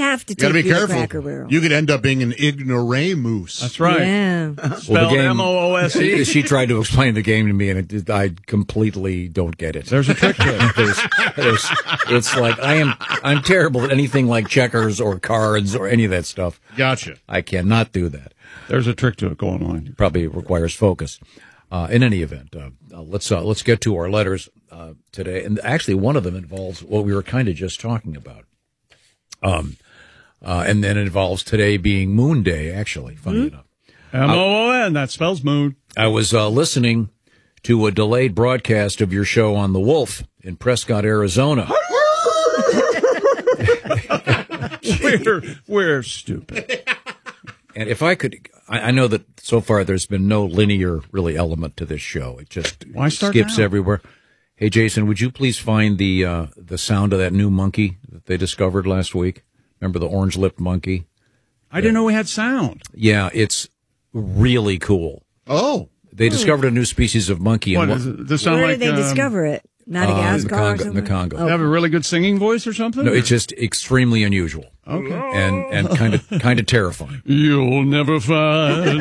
have to You got to take be you to careful. Cracker Barrel. You could end up being an ignoramus. That's right. Yeah. Spelled M-O-O-S-E. She tried to explain the game to me, and I completely don't get it. There's a trick to it. It's like I'm terrible at anything like checkers or cards or any of that stuff. Gotcha. I cannot do that. There's a trick to it. Go online. Probably requires focus. In any event, let's get to our letters today, and actually one of them involves what we were kind of just talking about, and then it involves today being Moon Day. Actually, funny enough, M-O-O-N. That spells moon. I was listening to a delayed broadcast of your show on the Wolf in Prescott, Arizona. We're stupid. And if I could, I know that so far there's been no linear, really, element to this show. It just skips everywhere. Hey, Jason, would you please find the sound of that new monkey that they discovered last week? Remember the orange-lipped monkey? I didn't know we had sound. Yeah, it's really cool. Oh. They discovered a new species of monkey. What is it? Does it sound Where like, did they discover it? Madagascar or something? The Congo. They have a really good singing voice or something? No, it's just extremely unusual. Okay. And kind of terrifying. You'll never find.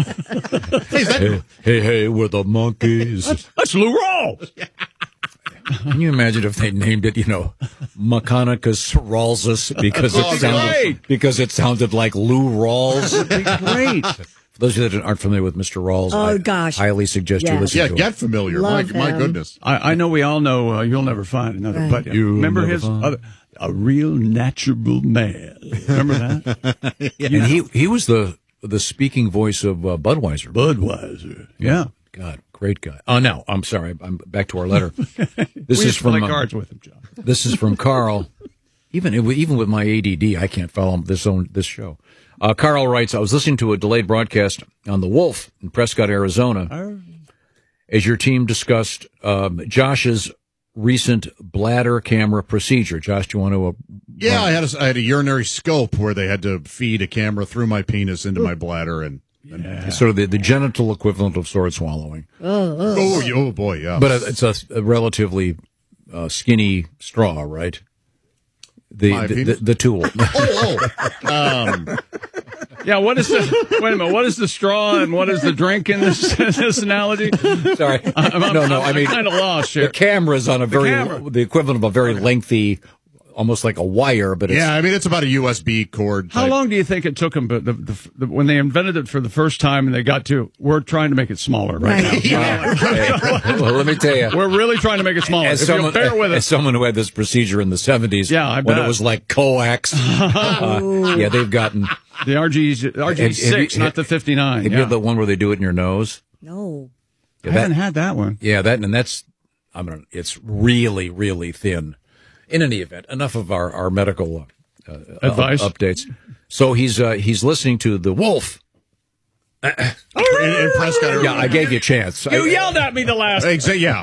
Hey, we're the monkeys. That's Lou Rawls. Can you imagine if they named it, Mechanicus Rawlsus because it sounded like Lou Rawls? That'd be great. For those of you that aren't familiar with Mr. Rawls, gosh. I highly suggest you listen to him. Get familiar. My goodness. I know we all know You'll Never Find Another, but remember his other, A Real Natural Man. Remember that? And he was the speaking voice of Budweiser. Budweiser. Yeah. God, great guy. Oh, no, I'm sorry. I'm back to our letter. This is from play cards with him, John. This is from Carl. Even with my ADD, I can't follow this show. Carl writes, I was listening to a delayed broadcast on the Wolf in Prescott, Arizona, as your team discussed Josh's recent bladder camera procedure. Josh, do you want to? Yeah, I had a urinary scope where they had to feed a camera through my penis into my bladder and sort of the genital equivalent of sword swallowing. Oh boy, yeah. But it's a relatively skinny straw, right? The tool. Yeah, what is the straw and what is the drink in this analogy? Sorry. I'm kind of lost here. The camera's on the equivalent of a very lengthy, almost like a wire, but it's about a USB cord. How long do you think it took them? But when they invented it for the first time and they got to, we're trying to make it smaller right now. Well, let me tell you, we're really trying to make it smaller. If you'll bear with as someone who had this procedure in the 70s, I when bet. it was like coax, they've gotten the RG6, not the 59. Have you had the one where they do it in your nose? No, I haven't had that one. Yeah, it's really, really thin. In any event, enough of our medical advice updates. So he's listening to the Wolf in Prescott, Arizona. Yeah, I gave you a chance. You yelled at me the last. Yeah,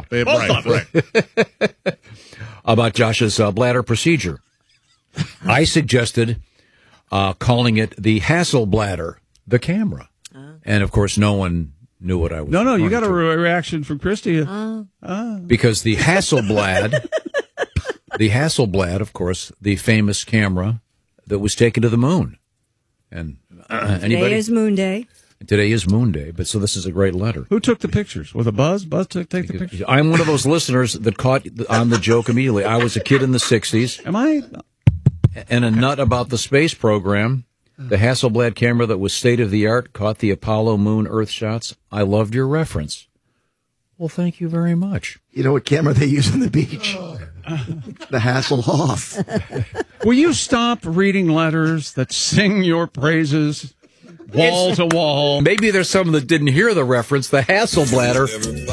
right. About Josh's bladder procedure. I suggested calling it the Hasselbladder, the camera, and of course, no one knew what I was. No, you got a reaction from Christy. Because the Hasselblad. The Hasselblad, of course, the famous camera that was taken to the moon. And Today is Moon Day. Today is Moon Day, but so this is a great letter. Who took the pictures? Was it Buzz? Buzz take the pictures? I'm one of those listeners that caught on the joke immediately. I was a kid in the 60s. Am I? And a nut about the space program. The Hasselblad camera that was state-of-the-art caught the Apollo moon Earth shots. I loved your reference. Well, thank you very much. You know what camera they use on the beach? The Hasselhoff. Will you stop reading letters that sing your praises wall to wall? Maybe there's someone that didn't hear the reference. The Hasselbladder.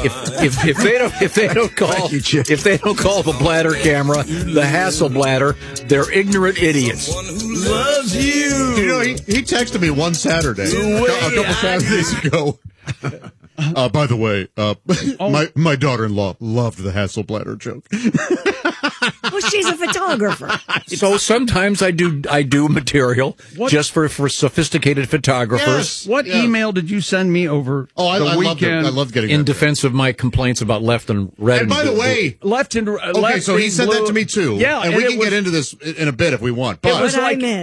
If they don't call the bladder camera the Hasselbladder, they're ignorant idiots. Loves you. You know, he texted me one Saturday, a couple Saturdays ago. By the way, my daughter-in-law loved the Hasselbladder joke. Well, she's a photographer. So sometimes I do material just for sophisticated photographers. Yes. What email did you send me over the weekend? I loved getting in that defense of my complaints about left and red. And by the way, left and okay, so he said that to me too. Yeah, and we can get into this in a bit if we want. But it was like